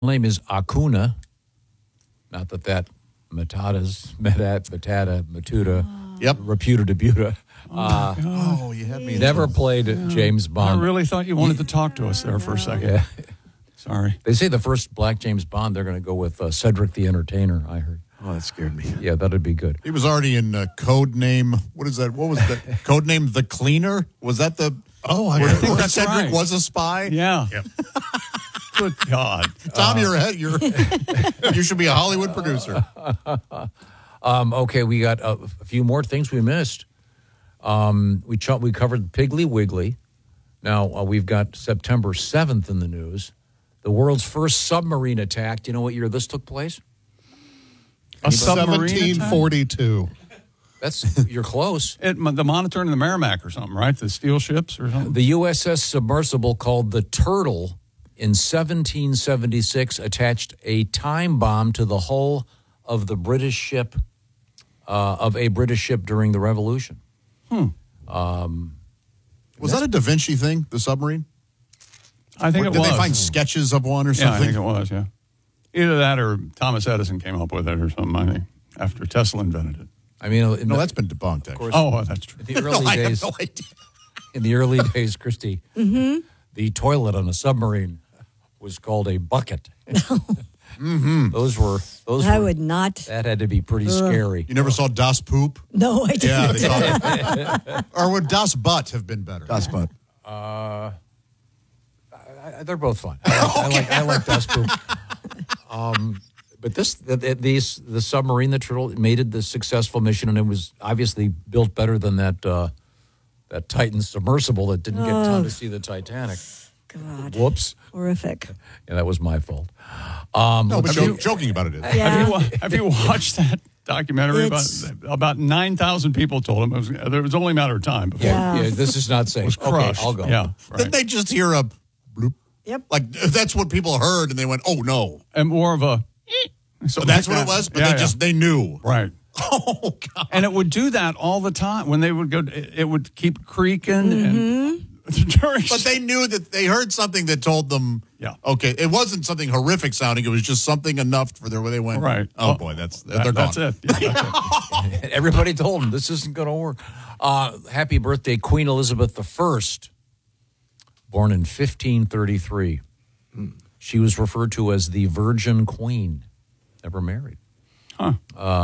name is Acuna. Not that Matuta, Yep. Reputa Debuta. You had me. Never played James Bond. I really thought you wanted to talk to us there for a second. Yeah. Sorry. They say the first black James Bond, they're going to go with Cedric the Entertainer, I heard. Oh, that scared me. Yeah, that'd be good. He was already in Codename. What is that? What was the Codename? The Cleaner? Was that the? Oh, where that's Cedric right. was a spy. Yeah. Yep. Good God. Tom, you should be a Hollywood producer. Okay, we got a few more things we missed. We covered Piggly Wiggly. Now, we've got September 7th in the news. The world's first submarine attack. Do you know what year this took place? A submarine attack? 1742. You're close. The Monitor and the Merrimack or something, right? The steel ships or something? The USS submersible called the Turtle in 1776 attached a time bomb to the hull of the British ship, during the Revolution. Was that a Da Vinci thing, the submarine? I think it was. Did they find sketches of one or Yeah, I something? think it was, yeah. Either that or Thomas Edison came up with it or something, I think, after Tesla invented it. I mean, No, that's been debunked, actually. Oh, that's true. in the early I days. have no idea. In the early days, Christy, the toilet on a submarine was called a bucket. Those were. I would not. That had to be pretty scary. You never saw Das Poop? No, I didn't. Yeah, they called it. Or would Das Butt have been better? Das Butt. They're both fun. I like Das Poop. But the submarine, the Turtle, made it the successful mission, and it was obviously built better than that Titan submersible that didn't get time to see the Titanic. God. Whoops. Horrific. Yeah, that was my fault. No, but joking about it is. Yeah. Have you watched that documentary? About 9,000 people told him it was only a matter of time before Yeah. This is not safe. it was crushed. Okay, I'll go. Yeah, right. Didn't they just hear a bloop? Yep. Like, that's what people heard, and they went, oh, no. And more of a... So that's what it was? But they knew. Right. Oh, God. And it would do that all the time. When they would go, it would keep creaking. And But they knew that they heard something that told them, Yeah. okay, it wasn't something horrific sounding. It was just something enough for where they went, Right. oh, boy, they're gone. That's it. Yeah, that's it. Everybody told him this isn't going to work. Happy birthday, Queen Elizabeth I, born in 1533. She was referred to as the Virgin Queen, never married. Huh.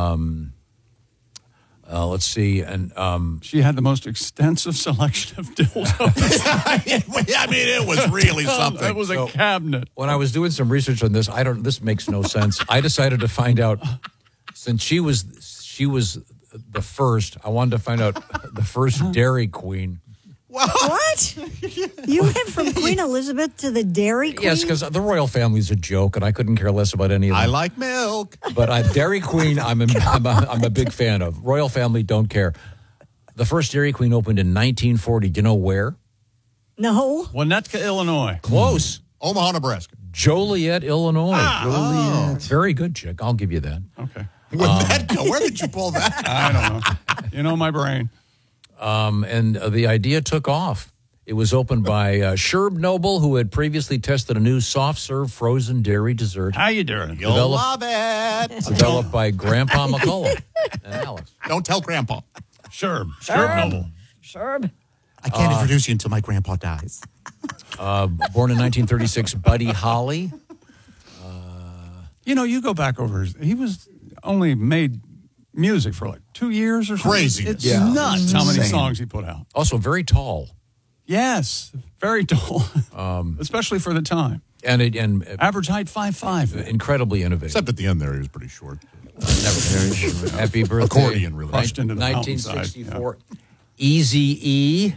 Let's see, and She had the most extensive selection of dildos. I mean, it was really something. That was a cabinet. when I was doing some research on this, this makes no sense. I decided to find out, since she was the first, I wanted to find out the first Dairy Queen. What? You went from Queen Elizabeth to the Dairy Queen? Yes, because the royal family's a joke, and I couldn't care less about any of them. I like milk. But Dairy Queen, I'm a big fan of. Royal family, don't care. The first Dairy Queen opened in 1940. Do you know where? No. Winnetka, Illinois. Close. Omaha, Nebraska. Joliet, Illinois. Joliet. Very good, chick. I'll give you that. Okay. Where did you pull that? I don't know. You know my brain. And the idea took off. It was opened by Sherb Noble, who had previously tested a new soft-serve frozen dairy dessert. How you doing? You'll love it. Developed by Grandpa McCullough and Alex. Don't tell Grandpa. Sure. Noble. Sherb. I can't introduce you until my grandpa dies. Born in 1936, Buddy Holly. You know, you go back over he was only made music for like 2 years or something. Crazy. It's Yeah. nuts how many Insane. songs he put out. Also very tall. Yes. Very tall. Especially for the time. And Average height 5'5". incredibly innovative. Except at the end there, he was pretty short. Happy birthday. Accordion, really. Crushed into the mountainside, 1964. Easy E.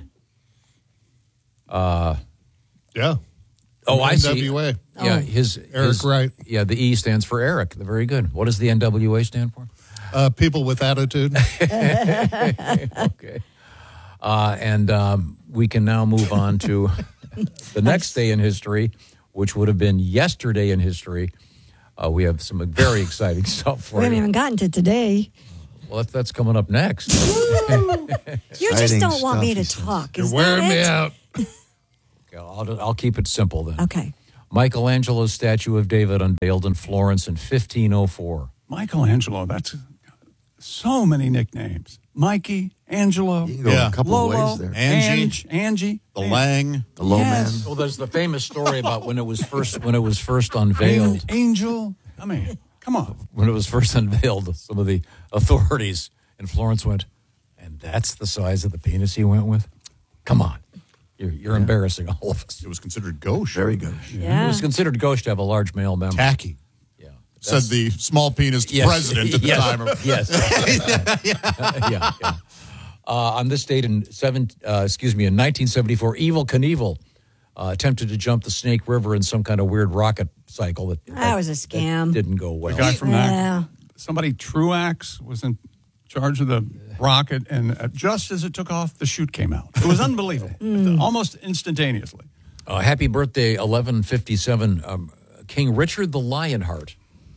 Yeah. Oh, I see. NWA. Yeah, Eric Wright. Yeah, the E stands for Eric. Very good. What does the NWA stand for? People with attitude. Okay. And we can now move on to the next day in history, which would have been yesterday in history. We have some very exciting stuff for We haven't you. even gotten to today. Well, that's coming up next. You just Exciting don't want me stuff, to he said. talk. You're Is wearing that me it? out. Okay, I'll keep it simple then. Okay. Michelangelo's statue of David unveiled in Florence in 1504. Michelangelo, that's so many nicknames. Mikey, Angelo, You can go Yeah. a couple Lolo, of ways there. Angie, The Lang. The low Yes. man. Well, there's the famous story about when it was first unveiled. Angel. I mean, come on. When it was first unveiled, some of the authorities in Florence went, and that's the size of the penis he went with? Come on. You're embarrassing all of us. It was considered gauche. Very good. It Yeah. was considered gauche to have a large male member. Tacky. Yeah. Said the small penis president at the yes, time. Yes. Yeah. On this date in 1974, Evel Knievel attempted to jump the Snake River in some kind of weird rocket cycle. That was a scam. Didn't go well. The guy from Yeah. somebody, Truax, was in charge of the rocket, and just as it took off, the chute came out. It was unbelievable, almost instantaneously. Happy birthday, 1157, King Richard the Lionheart.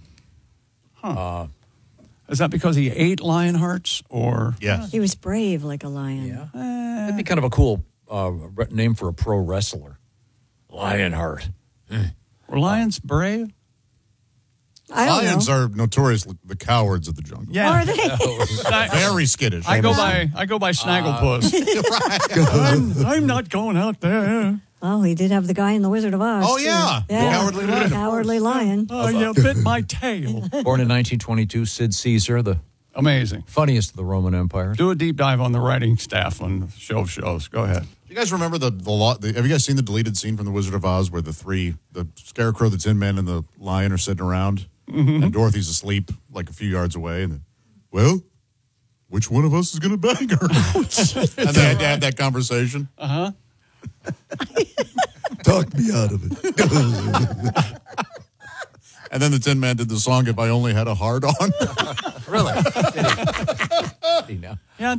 Is that because he ate lion hearts, or Yes. He was brave like a lion. Yeah. That'd be kind of a cool name for a pro wrestler. Lionheart. were lions brave? I don't Lions know. are notoriously the cowards of the jungle. Yeah, Are they? Very skittish. I go by Snagglepuss. I'm not going out there. Well, he did have the guy in The Wizard of Oz. Oh, too. yeah. The Cowardly Lion, of Cowardly Lion. Oh, you bit my tail. Born in 1922, Sid Caesar, the Amazing. funniest of the Roman Empire. Do a deep dive on the writing staff on the show of shows. Go ahead. You guys remember have you guys seen the deleted scene from The Wizard of Oz where the Scarecrow, the Tin Man, and the Lion are sitting around, and Dorothy's asleep like a few yards away, and then, well, which one of us is going to bang her? And they had to have that conversation. Talk me out of it. And then the Tin Man did the song "If I Only Had a Heart On." Really? Did he now? Yeah,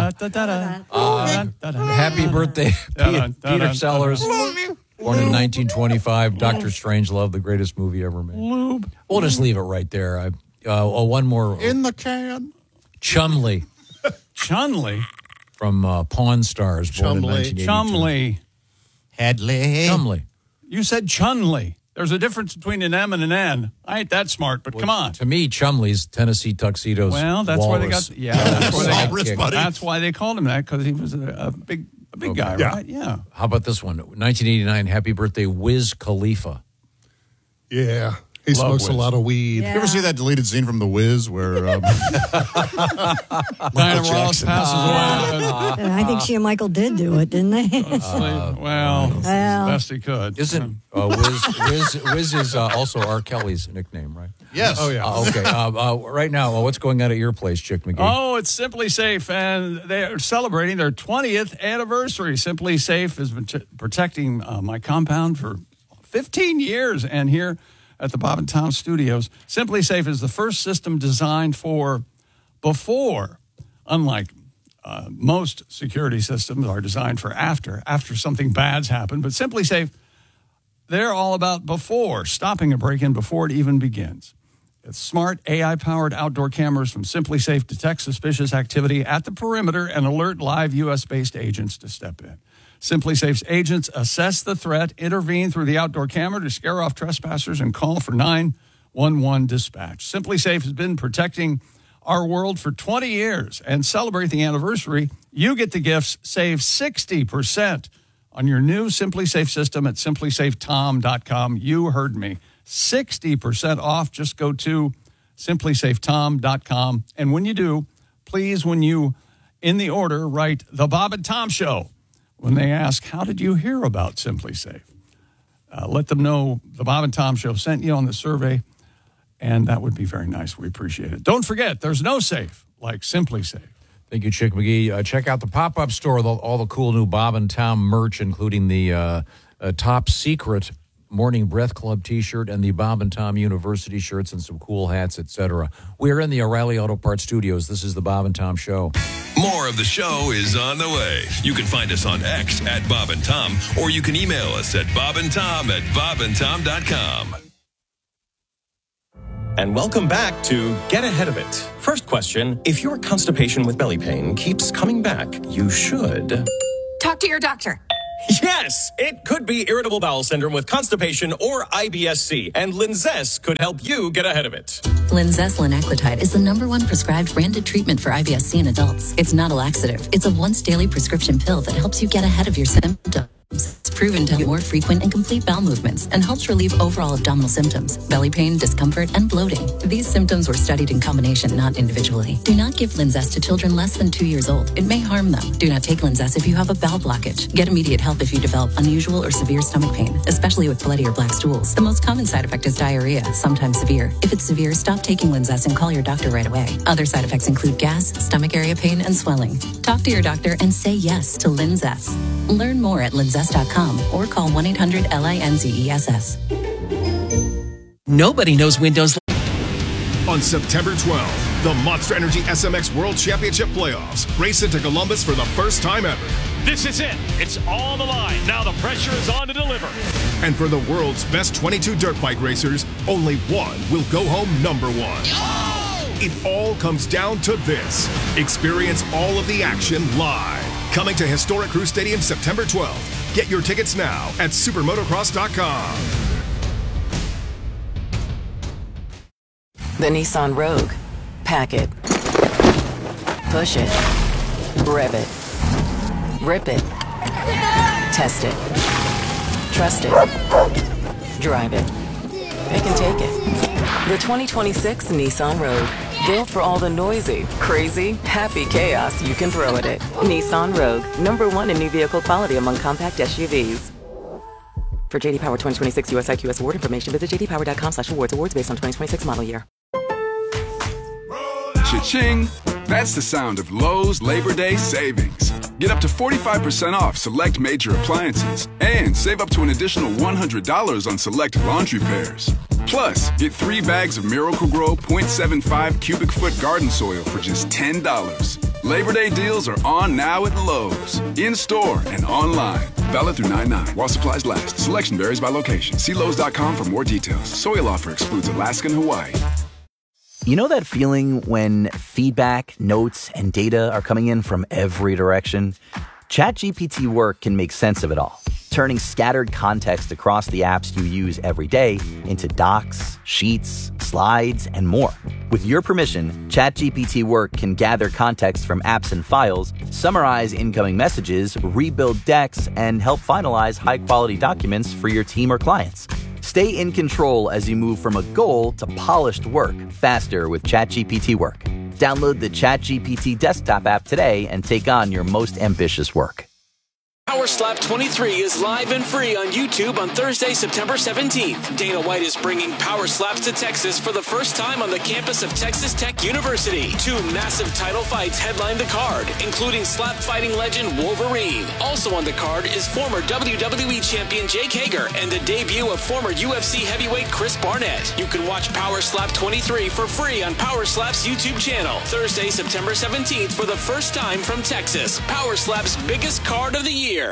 Happy birthday, Dun, dun, Peter dun, Sellers. Born in 1925, Dr. Strangelove, the greatest movie ever made. Lube. We'll just leave it right there. One more. In the can. Chumley Chumley. from Pawn Stars, born in Chumley. 1982. Chumley. Hadley. Chumley. You said Chunley. There's a difference between an M and an N. I ain't that smart, but come on. To me, Chumley's Tennessee Tuxedos. Well, that's why they got. Walrus. Yeah, that's why they Walrus, got. buddy. That's why they called him that, because he was a big guy, Yeah. right? Yeah. How about this one? 1989, happy birthday, Wiz Khalifa. Yeah. He Love smokes a Wiz. lot of weed. Yeah. You ever see that deleted scene from The Wiz where Diana Ross passes away. I think she and Michael did do it, didn't they? Well, as best he could. Isn't Wiz is also R. Kelly's nickname, right? yes, Oh, yeah. Okay. Right now, what's going on at your place, Chick McGee? Oh, it's Simply Safe, and they're celebrating their 20th anniversary. Simply Safe has been protecting my compound for 15 years, and here at the Bob and Tom Studios, Simply Safe is the first system designed for before, unlike most security systems are designed for after something bad's happened. But Simply Safe, they're all about before, stopping a break-in before it even begins. It's smart, AI-powered outdoor cameras from Simply Safe detect suspicious activity at the perimeter and alert live U.S.-based agents to step in. Simply Safe's agents assess the threat, intervene through the outdoor camera to scare off trespassers, and call for 911 dispatch. Simply Safe has been protecting our world for 20 years, and celebrate the anniversary. You get the gifts. Save 60% on your new Simply Safe system at simplysafetom.com. You heard me. 60% off. Just go to simplysafetom.com. And when you do, please, when you, in the order, write The Bob and Tom Show. When they ask, how did you hear about Simply Safe? Let them know the Bob and Tom Show sent you on the survey, and that would be very nice. We appreciate it. Don't forget, there's no safe like Simply Safe. Thank you, Chick McGee. Check out the pop-up store, all the cool new Bob and Tom merch, including the top secret Morning Breath Club T-shirt and the Bob and Tom University shirts and some cool hats, etc. We're in the O'Reilly Auto Parts Studios. This is the Bob and Tom Show. More of the show is on the way. You can find us on X at Bob and Tom, or you can email us at bobandtom@bobandtom.com. And welcome back to Get Ahead of It. First question, if your constipation with belly pain keeps coming back, you should... Talk to your doctor. Yes, it could be irritable bowel syndrome with constipation or IBS-C, and Linzess could help you get ahead of it. Linzess linaclotide is the #1 prescribed branded treatment for IBS-C in adults. It's not a laxative. It's a once-daily prescription pill that helps you get ahead of your symptoms. It's proven to have more frequent and complete bowel movements and helps relieve overall abdominal symptoms, belly pain, discomfort, and bloating. These symptoms were studied in combination, not individually. Do not give Linzess to children less than 2 years old. It may harm them. Do not take Linzess if you have a bowel blockage. Get immediate help if you develop unusual or severe stomach pain, especially with bloody or black stools. The most common side effect is diarrhea, sometimes severe. If it's severe, stop taking Linzess and call your doctor right away. Other side effects include gas, stomach area pain, and swelling. Talk to your doctor and say yes to Linzess. Learn more at linzess.com or call 1-800-LINZESS. Nobody knows Windows. On September 12th, the Monster Energy SMX World Championship Playoffs race into Columbus for the first time ever. This is it. It's all on the line. Now the pressure is on to deliver. And for the world's best 22 dirt bike racers, only one will go home #1. Oh! It all comes down to this. Experience all of the action live. Coming to Historic Crew Stadium September 12th. Get your tickets now at supermotocross.com. The Nissan Rogue. Pack it. Push it. Rev it. Rip it. Test it. Trust it. Drive it. It can take it. The 2026 Nissan Rogue. Built for all the noisy, crazy, happy chaos you can throw at it. Nissan Rogue. #1 in new vehicle quality among compact SUVs. For JD Power 2026 US IQS award information, visit jdpower.com/awards. Awards based on 2026 model year. Cha-ching! That's the sound of Lowe's Labor Day savings. Get up to 45% off select major appliances and save up to an additional $100 on select laundry pairs. Plus, get 3 bags of Miracle-Gro 0.75 cubic foot garden soil for just $10. Labor Day deals are on now at Lowe's. In-store and online. Valid through 9/9 while supplies last. Selection varies by location. See Lowe's.com for more details. Soil offer excludes Alaska and Hawaii. You know that feeling when feedback, notes, and data are coming in from every direction? ChatGPT Work can make sense of it all, turning scattered context across the apps you use every day into docs, sheets, slides, and more. With your permission, ChatGPT Work can gather context from apps and files, summarize incoming messages, rebuild decks, and help finalize high-quality documents for your team or clients. Stay in control as you move from a goal to polished work faster with ChatGPT Work. Download the ChatGPT desktop app today and take on your most ambitious work. Power Slap 23 is live and free on YouTube on Thursday, September 17th. Dana White is bringing Power Slaps to Texas for the first time on the campus of Texas Tech University. 2 massive title fights headline the card, including slap fighting legend Wolverine. Also on the card is former WWE champion Jake Hager and the debut of former UFC heavyweight Chris Barnett. You can watch Power Slap 23 for free on Power Slap's YouTube channel. Thursday, September 17th for the first time from Texas. Power Slap's biggest card of the year.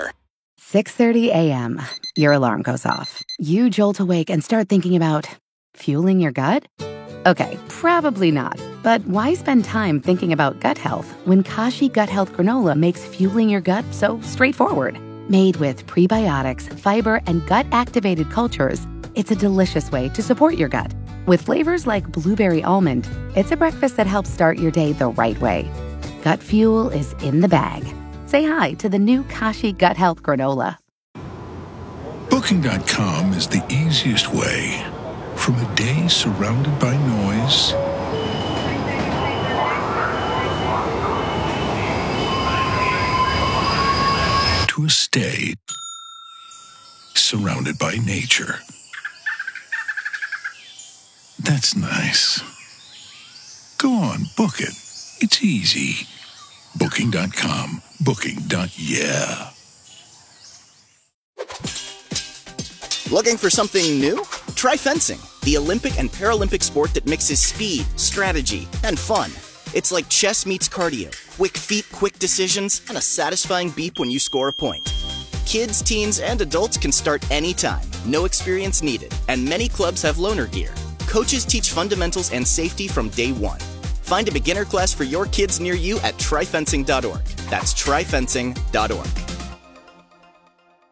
6:30 a.m. Your alarm goes off. You jolt awake and start thinking about fueling your gut? Okay, probably not. But why spend time thinking about gut health when Kashi Gut Health Granola makes fueling your gut so straightforward? Made with prebiotics, fiber, and gut-activated cultures, it's a delicious way to support your gut. With flavors like blueberry almond, it's a breakfast that helps start your day the right way. Gut fuel is in the bag. Say hi to the new Kashi Gut Health Granola. Booking.com is the easiest way. From a day surrounded by noise to a stay surrounded by nature. That's nice. Go on, book it. It's easy. Booking.com. Booking.yeah. Looking for something new? Try fencing, the Olympic and Paralympic sport that mixes speed, strategy, and fun. It's like chess meets cardio, quick feet, quick decisions, and a satisfying beep when you score a point. Kids, teens, and adults can start anytime, no experience needed, and many clubs have loaner gear. Coaches teach fundamentals and safety from day one. Find a beginner class for your kids near you at tryfencing.org. That's tryfencing.org.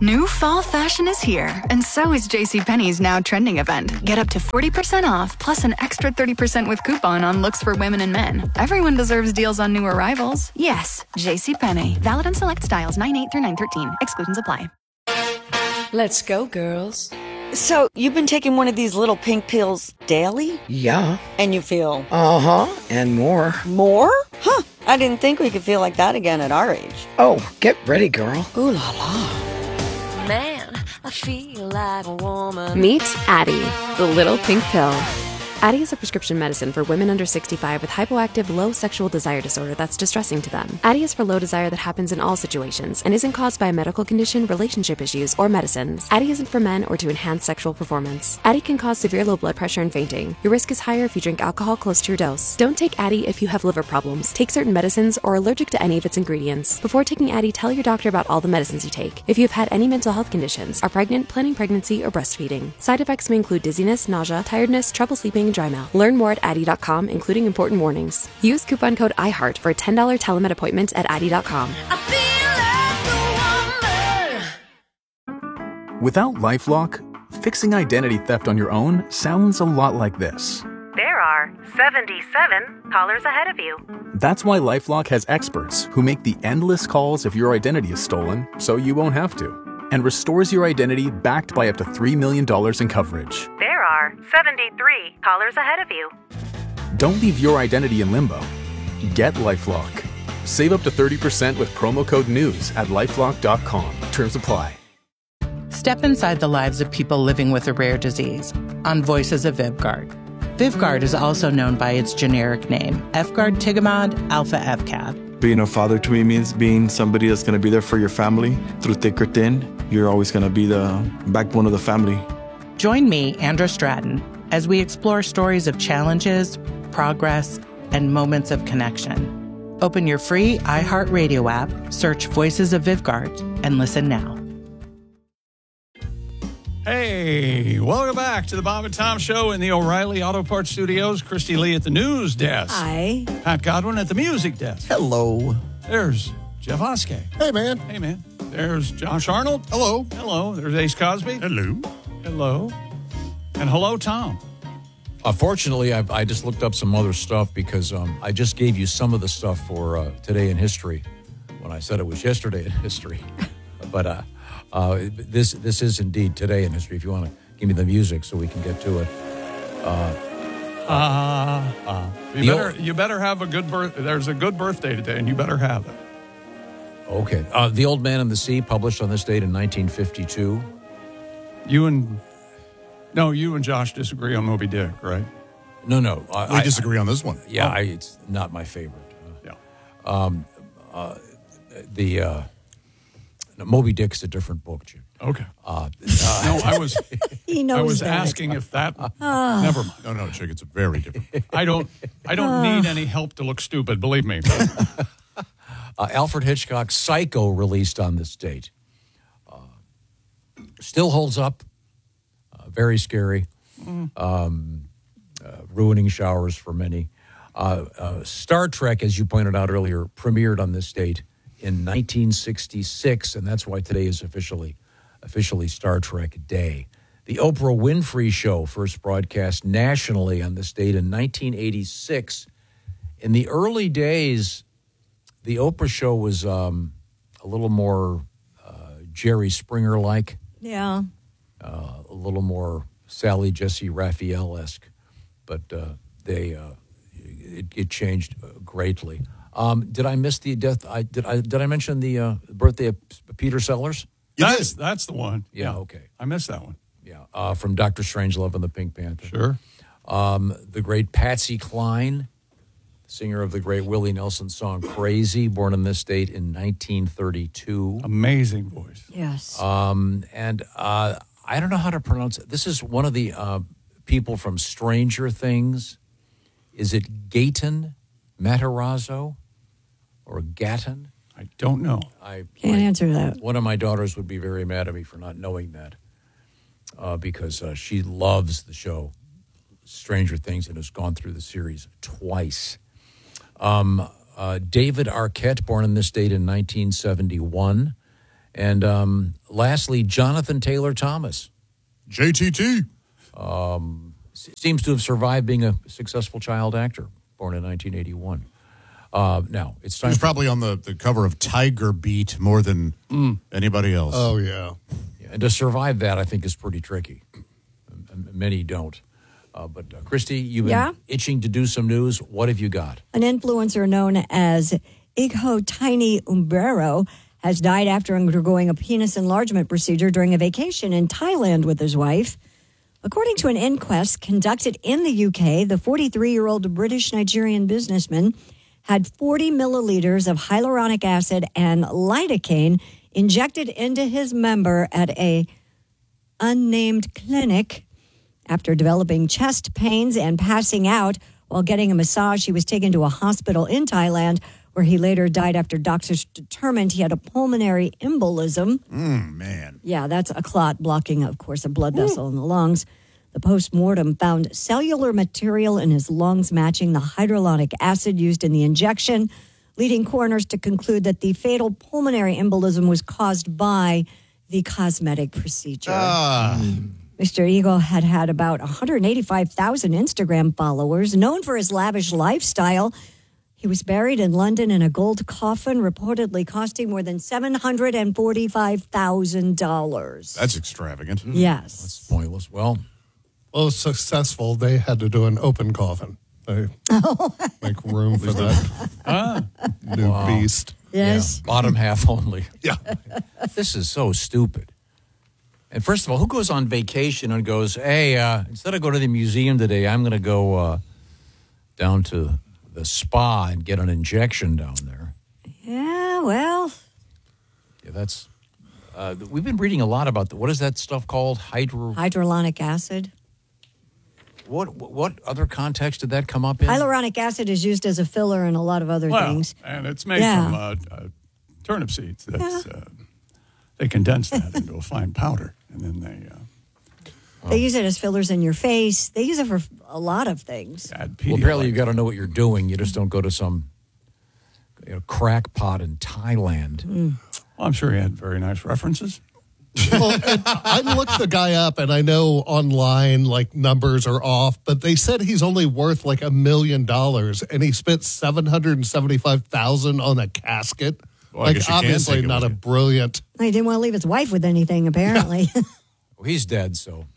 New fall fashion is here, and so is JCPenney's now trending event. Get up to 40% off, plus an extra 30% with coupon on looks for women and men. Everyone deserves deals on new arrivals. Yes, JCPenney. Valid on select styles 9/8 through 9/13. Exclusions apply. Let's go, girls. So, you've been taking one of these little pink pills daily? Yeah. And you feel... Uh-huh, and more. More? Huh. I didn't think we could feel like that again at our age. Oh, get ready, girl. Ooh la la. Man, I feel like a woman. Meet Addie, the little pink pill. Addie is a prescription medicine for women under 65 with hypoactive low sexual desire disorder that's distressing to them. Addie is for low desire that happens in all situations and isn't caused by a medical condition, relationship issues, or medicines. Addie isn't for men or to enhance sexual performance. Addie can cause severe low blood pressure and fainting. Your risk is higher if you drink alcohol close to your dose. Don't take Addie if you have liver problems, take certain medicines, or are allergic to any of its ingredients. Before taking Addie, tell your doctor about all the medicines you take. If you have had any mental health conditions, are pregnant, planning pregnancy, or breastfeeding. Side effects may include dizziness, nausea, tiredness, trouble sleeping, and dry mouth. Learn more at Addie.com, including important warnings. Use coupon code IHEART for a $10 telemed appointment at Addie.com. Without LifeLock, fixing identity theft on your own sounds a lot like this. There are 77 callers ahead of you. That's why LifeLock has experts who make the endless calls if your identity is stolen, so you won't have to, and restores your identity backed by up to $3 million in coverage. There are 73 callers ahead of you. Don't leave your identity in limbo. Get LifeLock. Save up to 30% with promo code NEWS at LifeLock.com. Terms apply. Step inside the lives of people living with a rare disease on Voices of Vyvgart. Vyvgart is also known by its generic name, Efgartigimod alpha FCAB. Being a father to me means being somebody that's going to be there for your family through thick or thin. You're always going to be the backbone of the family. Join me, Andra Stratton, as we explore stories of challenges, progress, and moments of connection. Open your free iHeartRadio app, search Voices of Vyvgart, and listen now. Hey, welcome back to the Bob and Tom Show in the O'Reilly Auto Parts Studios. Christy Lee at the news desk. Hi. Pat Godwin at the music desk. Hello. There's Jeff Oskey. Hey, man. Hey, man. There's Josh Arnold. Hello. Hello. There's Ace Cosby. Hello. Hello. And hello, Tom. Fortunately, I just looked up some other stuff because I just gave you some of the stuff for Today in History when I said it was yesterday in history. But this is indeed Today in History. If you want to give me the music so we can get to it. You better have a good birth. There's a good birthday today, and you better have it. Okay. The Old Man and the Sea, published on this date in 1952. You and Josh disagree on Moby Dick, right? No. We disagree on this one. Yeah, it's not my favorite. Moby Dick's a different book, Jim. Okay. No, I was. He knows I was that. asking if that. Never mind. No, Chick. It's very different. I don't need any help to look stupid. Believe me. Alfred Hitchcock's Psycho, released on this date, still holds up. Very scary. Ruining showers for many. Star Trek, as you pointed out earlier, premiered on this date in 1966, and that's why today is officially Star Trek Day. The Oprah Winfrey Show first broadcast nationally on this date in 1986. In the early days, the Oprah Show was a little more Jerry Springer-like. Yeah. A little more Sally Jesse Raphael-esque, but it changed greatly. Did I miss the death? Did I mention the birthday of Peter Sellers? That's the one. Yeah, okay. I missed that one. Yeah, from Dr. Strangelove and the Pink Panther. Sure. The great Patsy Cline, singer of the great Willie Nelson song "Crazy," born on this date in 1932. Amazing voice. Yes. And I don't know how to pronounce it. This is one of the people from Stranger Things. Is it Gaten Matarazzo or Gatton? I don't know. Can't answer that. One of my daughters would be very mad at me for not knowing that because she loves the show Stranger Things and has gone through the series twice. David Arquette, born on this date in 1971. And lastly, Jonathan Taylor Thomas. JTT. Seems to have survived being a successful child actor, born in 1981. Now, it's time. He's probably on the cover of Tiger Beat more than anybody else. Oh, yeah. And to survive that, I think, is pretty tricky. Many don't. But Christy, you've been itching to do some news. What have you got? An influencer known as Igho Tiny Umbrero has died after undergoing a penis enlargement procedure during a vacation in Thailand with his wife. According to an inquest conducted in the UK, the 43-year-old British-Nigerian businessman had 40 milliliters of hyaluronic acid and lidocaine injected into his member at a unnamed clinic. After developing chest pains and passing out while getting a massage, he was taken to a hospital in Thailand, where he later died after doctors determined he had a pulmonary embolism. Man. Yeah, that's a clot blocking, of course, a blood vessel in the lungs. The post-mortem found cellular material in his lungs matching the hyaluronic acid used in the injection, leading coroners to conclude that the fatal pulmonary embolism was caused by the cosmetic procedure. Mr. Eagle had about 185,000 Instagram followers, known for his lavish lifestyle. He was buried in London in a gold coffin, reportedly costing more than $745,000. That's extravagant. Yes. That's pointless. Well, successful. They had to do an open coffin. They make room for that new beast. Yes. Yeah, bottom half only. Yeah. This is so stupid. And first of all, who goes on vacation and goes, hey, instead of go to the museum today, I'm going to go down to the spa and get an injection down there? Yeah, well. Yeah, that's... we've been reading a lot about what is that stuff called? Hyaluronic acid. What other context did that come up in? Hyaluronic acid is used as a filler in a lot of other things. And it's made from turnip seeds. That's, they condense that into a fine powder, and then they use it as fillers in your face. They use it for a lot of things. Well, apparently you've got to know what you're doing. You just don't go to some crackpot in Thailand. Well, I'm sure he had very nice references. Well, I looked the guy up, and I know online, numbers are off, but they said he's only worth $1 million, and he spent $775,000 on a casket. Well, obviously not a brilliant... He didn't want to leave his wife with anything, apparently. Well, he's dead, so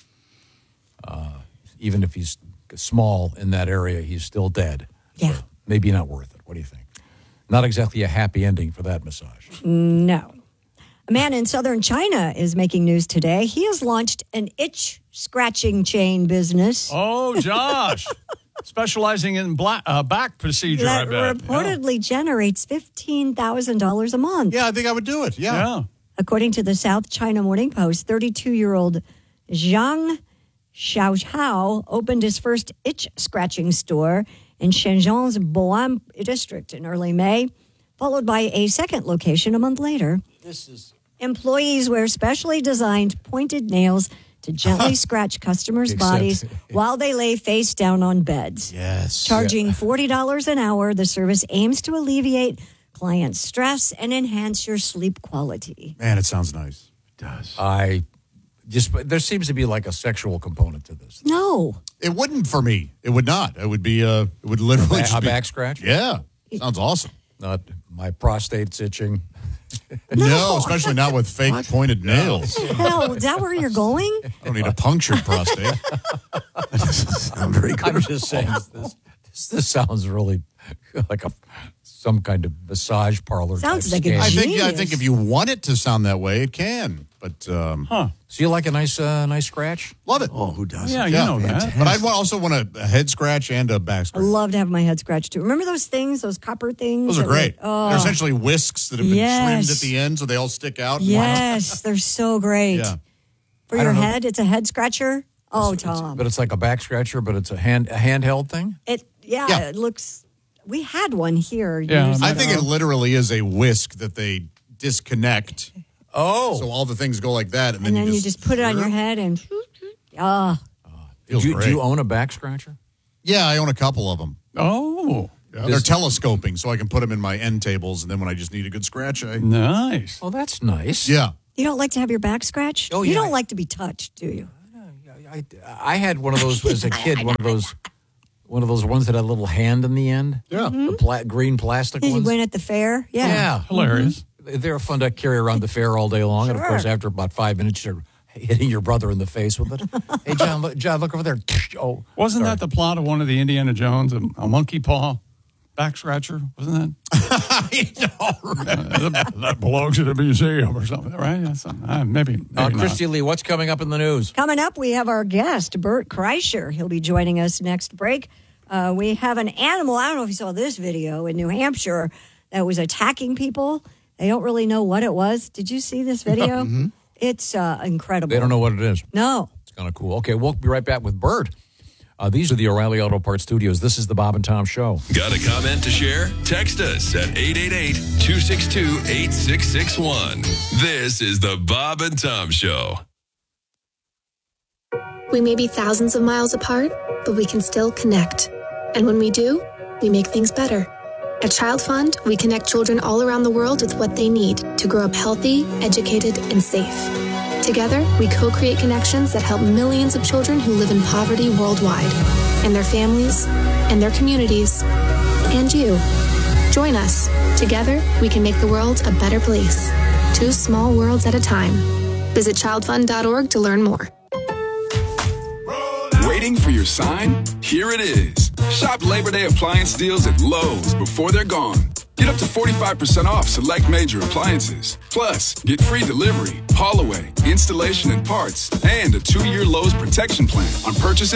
even if he's small in that area, he's still dead. Yeah. So maybe not worth it. What do you think? Not exactly a happy ending for that massage. No. A man in southern China is making news today. He has launched an itch-scratching chain business. Oh, Josh. Specializing in back procedure, that I bet. reportedly generates $15,000 a month. Yeah, I think I would do it. Yeah. According to the South China Morning Post, 32-year-old Zhang Xiaohao opened his first itch-scratching store in Shenzhen's Boan district in early May, followed by a second location a month later. Employees wear specially designed pointed nails to gently scratch customers' bodies while they lay face down on beds. Yes. Charging $40 an hour, the service aims to alleviate client stress and enhance your sleep quality. Man, it sounds nice. It does. There seems to be a sexual component to this. No. It wouldn't for me. It would not. It would be, it would literally a back scratch? Yeah. Sounds awesome. Not my prostate's itching. No, especially not with fake pointed nails. Hell, is that where you're going? I don't need a punctured prostate. That doesn't sound very good. I'm just saying, this sounds really like some kind of massage parlor. Sounds type like a scam. I think if you want it to sound that way, it can. But So you like a nice scratch? Love it. Oh, who doesn't? Yeah, you know that. But I'd also want a head scratch and a back I scratch. love to have my head scratched too. Remember those things, those copper things? Those are great. Oh. They're essentially whisks that have been Yes. trimmed at the end so they all stick out. Yes, they're so great. Yeah. For I your don't know. head, it's a head scratcher. Oh, Tom. But it's like a back scratcher, but it's a handheld thing? Yeah, it looks... We had one here. Yeah. years I think it ago. literally is a whisk that they disconnect. Oh. So all the things go like that. And And then you just put it on your head and... Feels Do great. you own a back scratcher? Yeah, I own a couple of them. Oh. They're telescoping, so I can put them in my end tables, and then when I just need a good scratch, Nice. Oh, that's nice. Yeah. You don't like to have your back scratched? Oh, You yeah. don't like to be touched, do you? I had one of those as a kid. One of those ones that had a little hand in the end. Yeah. The green plastic You ones. win at the fair? Yeah. Yeah. Hilarious. They're fun to carry around the fair all day long. And of Sure. course, after about 5 minutes, you're hitting your brother in the face with it. Hey, John, look over there. Oh, Wasn't sorry. that the plot of one of the Indiana Jones, a monkey paw back scratcher? Wasn't that? That belongs to the museum or something, right? Yeah, maybe not. Christy Lee, what's coming up in the news? Coming up, we have our guest, Bert Kreischer. He'll be joining us next break. We have an animal. I don't know if you saw this video in New Hampshire that was attacking people. They don't really know what it was. Did you see this video? It's incredible. They don't know what it is. No. It's kind of cool. Okay, we'll be right back with Bert. These are the O'Reilly Auto Parts Studios. This is the Bob and Tom Show. Got a comment to share? Text us at 888-262-8661. This is the Bob and Tom Show. We may be thousands of miles apart, but we can still connect. And when we do, we make things better. At Child Fund, we connect children all around the world with what they need to grow up healthy, educated, and safe. Together, we co-create connections that help millions of children who live in poverty worldwide, and their families, and their communities, and you. Join us. Together, we can make the world a better place. 2 small worlds at a time. Visit childfund.org to learn more. Waiting for your sign? Here it is. Shop Labor Day appliance deals at Lowe's before they're gone. Get up to 45% off select major appliances. Plus, get free delivery, haul away, installation and parts, and a 2-year Lowe's protection plan on purchases